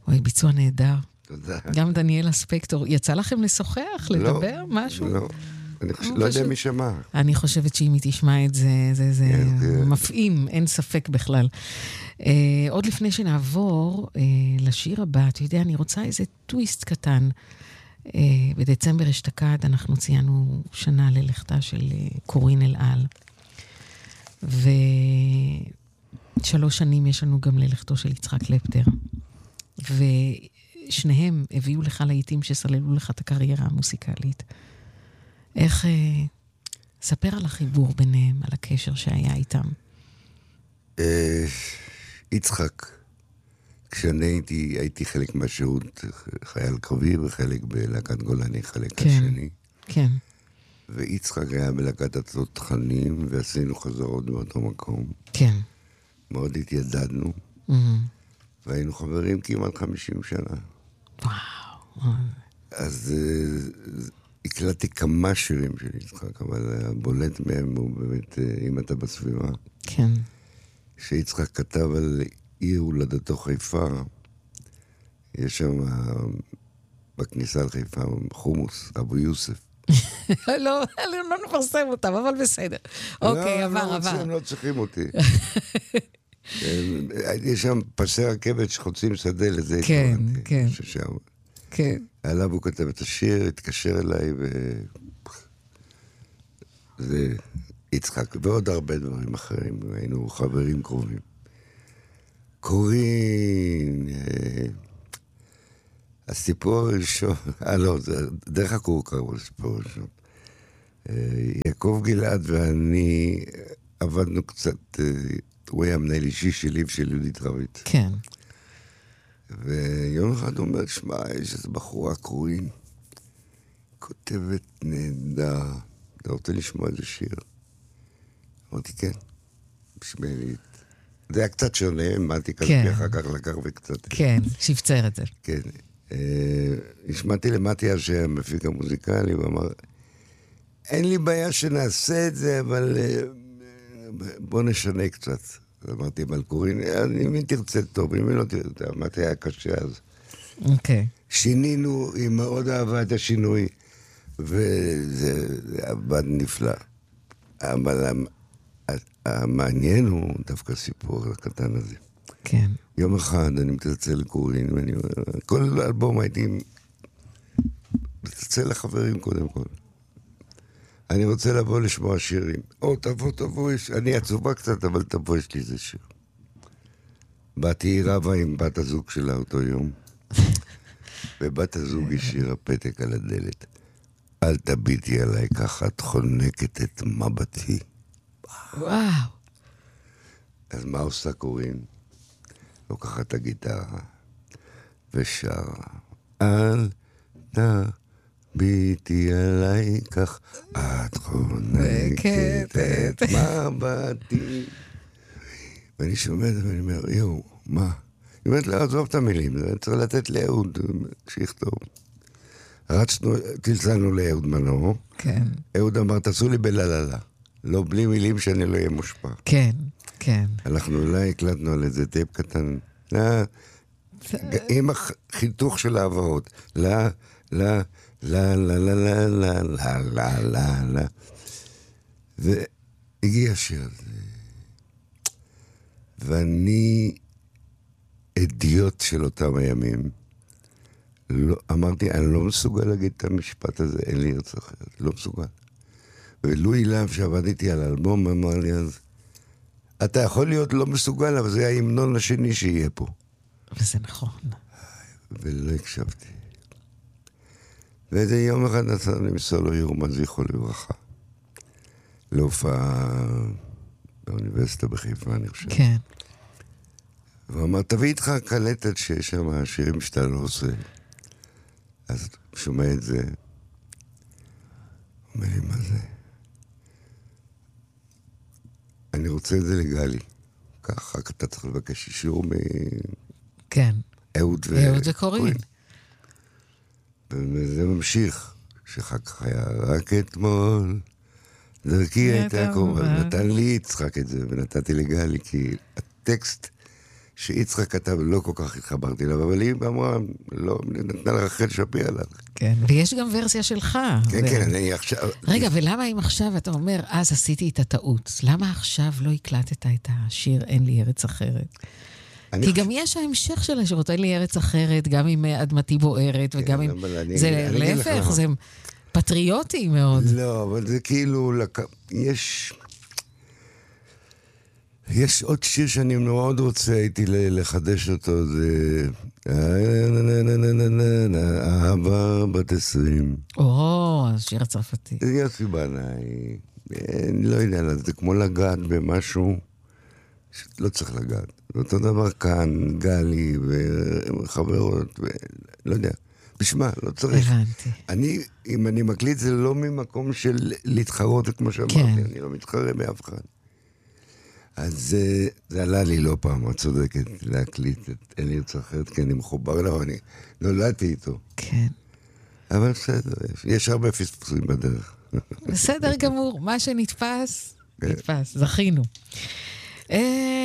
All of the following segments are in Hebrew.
אוי, ביצוע נהדר. תודה. גם דניאלה ספקטור. יצא לכם לשוחח, לדבר, משהו? לא. אני לא יודע מי שמע. אני חושבת שאם היא תשמע את זה, זה מפעים, אין ספק בכלל. עוד לפני שנעבור לשיר הבא, אתה יודע, אני רוצה איזה טוויסט קטן. בדצמבר אשתקד אנחנו ציינו שנה ללכתה של קורין אלעל. 3 שנים יש לנו גם ללכתו של יצחק קלפטר. ושניהם הביאו לך לעיתים שסללו לך את הקריירה המוסיקלית. איך... ספר על החיבור ביניהם, על הקשר שהיה איתם. יצחק, כשאני הייתי חלק מהשירות חייל קרבי, וחלק בלהקת גולני, חלק השני. כן. ויצחק היה בלהקת התותחנים, ועשינו חזרות באותו מקום. כן. מאוד התיידדנו, והיינו חברים כמעט 50 שנה. וואו. אז הקלטתי כמה שירים של יצחק, אבל הבולט מהם הוא באמת, אם אתה בסביבה. כן. שיצחק כתב על עיר הולדתו חיפה, יש שם בכניסה לחיפה חומוס, אבו יוסף. לא נפרסם אותם, אבל בסדר. אוקיי, עבר. הם לא צריכים אותי. יש שם פסי רכבת שחוצים שדה לזה. כן, כן. כן. עליו הוא כתב את השיר, התקשר אליי, זה יצחק, ועוד הרבה דברים אחרים, היינו חברים קרובים. קורין, הסיפור הראשון, לא, דרך הכור קראו לסיפור הראשון. יעקב גלעד ואני עבדנו קצת, הוא היה מנהל אישי שלי ושל יהודית רבית. כן. ויום אחד הוא אומר, שמע, יש איזו בחורה קורין, כותבת נהדר, אתה רוצה לשמוע איזה שיר? אמרתי, כן, בשמלית. זה היה קצת שונה, אמרתי כזה, אחר כך לקח וקצת. כן, שפצר את זה. כן. נשמעתי למטיה שהמפיק המוזיקלי, הוא אמר, אין לי בעיה שנעשה את זה, אבל בוא נשנה קצת. אמרתי, אבל קורין, אם היא תרצה טוב, אם היא לא תרצה, אמרתי, היה קשה אז. אוקיי. שינינו, היא מאוד אהבה את השינוי, וזה עבד נפלא. אבל המעניין הוא דווקא הסיפור הקטן הזה. כן. יום אחד אני מתצא לקורין, כל אלבום הייתי מתצא לחברים קודם כל. אני רוצה לבוא לשמוע שירים. תבוא, אני עצובה קצת, אבל תבוא, יש לי איזה שיר. באתי רבה עם בת הזוג שלה אותו יום, ובת הזוג השאירה פתק על הדלת. אל תביטי עליי ככה, את חונקת את מבטי. וואו. אז מה עושה קורין? לוקחת את הגיטרה ושרה. אל תביטי עליי כך, את חונקת את מבטי. ואני שומע ואני אומר, יואו, מה? היא אומרת לה, עזוב את המילים, צריך לתת לאהוד שיכתוב. רצנו, תלצנו לאהוד מנור. כן. אהוד אמר, תעשו לי בלללה. לא, בלי מילים שאני לא אהיה מושפע. כן, כן. אנחנו אולי הקלטנו על איזה טייפ קטן. עם החיתוך של העברות. לה, לה, לה, לה, לה, לה, לה, לה, לה, לה, לה. והגיע השיר הזה. ואני אדיוט של אותם הימים. אמרתי, אני לא מסוגל להגיד את המשפט הזה, אין לי ארץ אחרת. לא מסוגל. ולואי להב שעבדתי על האלבום אמר לי אז, אתה יכול להיות לא מסוגל, אבל זה ההמנון השני שיהיה פה. וזה נכון. ולא הקשבתי. ואיזה יום אחד נסענו למסור לו ירומן זכרו לברכה. להופעה באוניברסיטה בחיפה, אני חושב. כן. והוא אמר, תביא איתך קלטת שיש שם שירים שאתה לא עושה. אז שומע את זה. אומר לי, מה זה? אני רוצה את זה לגלי. ככה אתה צריך לבקש אישור כן. אהוד וקורין. וזה ממשיך, שאחר כך היה רק אתמול, דרכי הייתה קורבן, נתן לי יצחק את זה, ונתתי לגלי, כי הטקסט שיצחק כתב, לא כל כך התחברתי אליו, אבל היא אמרה, לא, נתנה לרחל שפירא לה. כן, ויש גם ורסיה שלך. כן, כן, אני עכשיו... רגע, ולמה אם עכשיו אתה אומר, אז עשיתי את הטעות, למה עכשיו לא הקלטת את השיר אין לי ארץ אחרת? כי גם יש ההמשך של השירות, אין לי ארץ אחרת, גם עם אדמתי בוערת, וגם עם... זה להפך, זה פטריוטי מאוד. לא, אבל זה כאילו... יש עוד שיר שאני מאוד רוצה, הייתי לחדש אותו, זה... אהבה בת 20. השיר הצרפתי. זה יוסי בנאי. אני לא יודע, זה כמו לגעת במשהו שלא צריך לגעת. זה אותו דבר כאן, גלי וחברות, לא יודע. בשמה, לא צריך. הבנתי. אם אני מקליט, זה לא ממקום של להתחרות, כמו שאמרתי, אני לא מתחרה מאף אחד. אז זה עלה לי לא פעם, את צודקת, להקליט את אין לי ארץ אחרת, כי אני מחובר אליו, אני נולדתי איתו. כן. אבל בסדר, יש הרבה פספוסים בדרך. בסדר גמור, מה שנתפס, נתפס, זכינו. אתה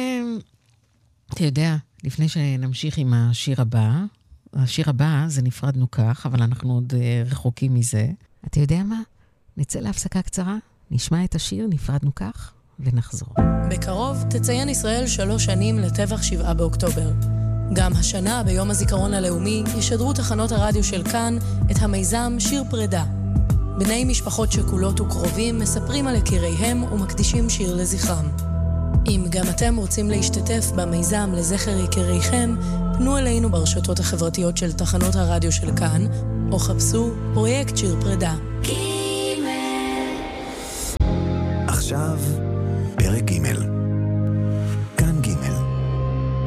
יודע, לפני שנמשיך עם השיר הבא זה נפרדנו כך, אבל אנחנו עוד רחוקים מזה. אתה יודע מה? נצא להפסקה קצרה, נשמע את השיר, נפרדנו כך, ונחזור. בקרוב תציין ישראל 3 שנים לטבח 7 באוקטובר. גם השנה, ביום הזיכרון הלאומי, ישדרו תחנות הרדיו של כאן את המיזם שיר פרידה. בני משפחות שכולות וקרובים מספרים על יקיריהם ומקדישים שיר לזכרם. אם גם אתם רוצים להשתתף במיזם לזכר יקיריכם, פנו אלינו ברשתות החברתיות של תחנות הרדיו של כאן, או חפשו פרויקט שיר פרידה.